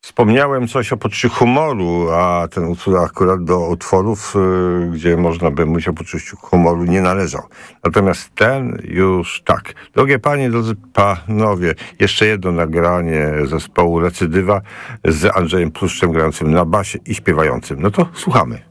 Wspomniałem coś o poczuciu humoru, a ten utwór akurat do utworów, gdzie można by mówić o poczuciu humoru, nie należał. Natomiast ten już tak. Drogie panie, drodzy panowie, jeszcze jedno nagranie zespołu Recydywa z Andrzejem Pluszczem grającym na basie i śpiewającym. No to słuchamy.